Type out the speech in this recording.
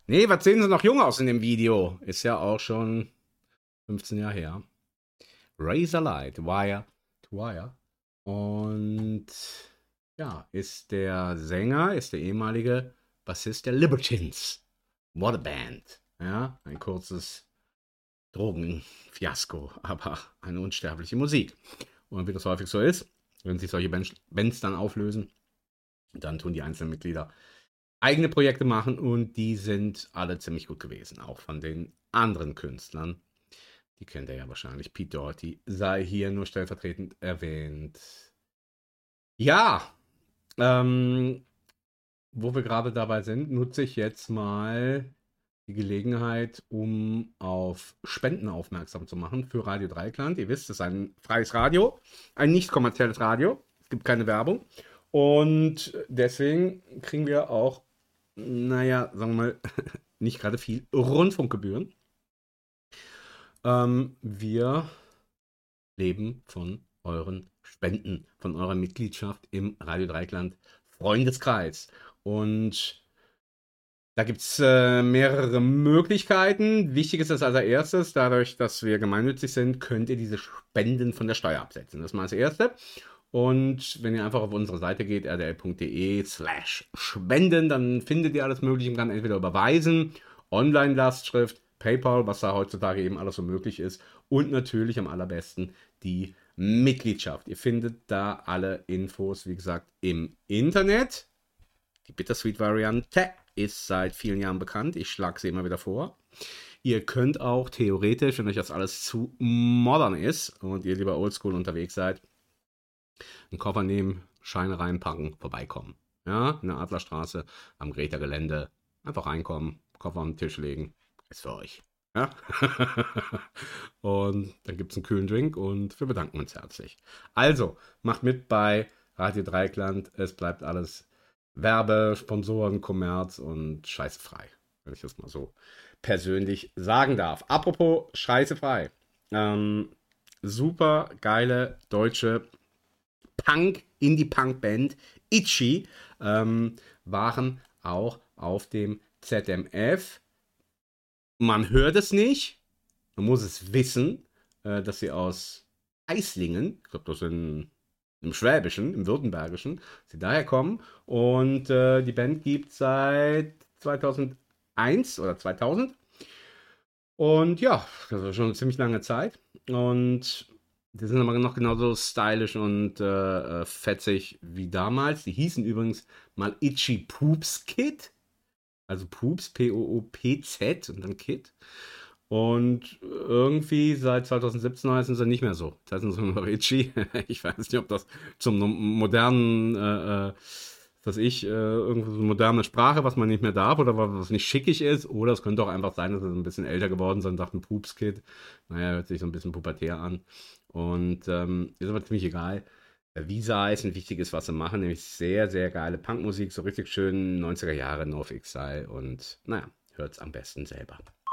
Nee, was sehen sie noch jung aus in dem Video? Ist ja auch schon 15 Jahre her. Razorlight, Wire to Wire. Und ja, ist der Sänger, ist der ehemalige Bassist der Libertines. What a Band. Ja, ein kurzes Drogenfiasko, aber eine unsterbliche Musik. Und wie das häufig so ist, wenn sich solche Bands dann auflösen, dann tun die einzelnen Mitglieder eigene Projekte machen und die sind alle ziemlich gut gewesen, auch von den anderen Künstlern. Die kennt ihr ja wahrscheinlich. Pete Doherty sei hier nur stellvertretend erwähnt. Ja, ähm, wo wir gerade dabei sind, nutze ich jetzt mal die Gelegenheit, um auf Spenden aufmerksam zu machen für Radio Dreikland. Ihr wisst, es ist ein freies Radio, ein nicht kommerzielles Radio. Es gibt keine Werbung. Und deswegen kriegen wir auch, naja, sagen wir mal, nicht gerade viel Rundfunkgebühren. Wir leben von euren Spenden, von eurer Mitgliedschaft im Radio Dreikland Freundeskreis. Und da gibt es mehrere Möglichkeiten. Wichtig ist das als erstes, dadurch, dass wir gemeinnützig sind, könnt ihr diese Spenden von der Steuer absetzen. Das ist mal das Erste. Und wenn ihr einfach auf unsere Seite geht, rdl.de/spenden, dann findet ihr alles Mögliche und kann entweder überweisen, Online-Lastschrift, PayPal, was da heutzutage eben alles so möglich ist. Und natürlich am allerbesten die Mitgliedschaft. Ihr findet da alle Infos, wie gesagt, im Internet. Die Bittersweet-Variante ist seit vielen Jahren bekannt. Ich schlage sie immer wieder vor. Ihr könnt auch theoretisch, wenn euch das alles zu modern ist und ihr lieber oldschool unterwegs seid, einen Koffer nehmen, Scheine reinpacken, vorbeikommen. Ja, in der Adlerstraße am Greta Gelände. Einfach reinkommen, Koffer auf den Tisch legen. Ist für euch. Ja? Und dann gibt es einen kühlen Drink und wir bedanken uns herzlich. Also, macht mit bei Radio Dreikland. Es bleibt alles Werbe, Sponsoren, Kommerz und scheißefrei, wenn ich das mal so persönlich sagen darf. Apropos scheißefrei. Super geile deutsche Indie-Punk-Band Itchy waren auch auf dem ZMF. Man hört es nicht, man muss es wissen, dass sie aus Eislingen, ich glaube, das sind im Schwäbischen, im Württembergischen, sie daher kommen. Und die Band gibt es seit 2001 oder 2000. Und ja, das war schon eine ziemlich lange Zeit. Und die sind aber noch genauso stylisch und fetzig wie damals. Die hießen übrigens mal Itchy Poops Kid. Also Poops, P-O-O-P-Z und dann Kid. Und irgendwie seit 2017 heißen sie nicht mehr so. Das heißen sie nur noch Itchy. Ich weiß nicht, ob das zum modernen, irgendwo so eine moderne Sprache, was man nicht mehr darf oder was nicht schickig ist. Oder es könnte auch einfach sein, dass sie ein bisschen älter geworden sind und dachten Poops-Kid. Naja, hört sich so ein bisschen pubertär an. Und ist aber ziemlich egal. Wie sie heißen, wichtig ist, was sie machen, nämlich sehr, sehr geile Punkmusik, so richtig schön 90er Jahre No Exile und naja, hört's am besten selber.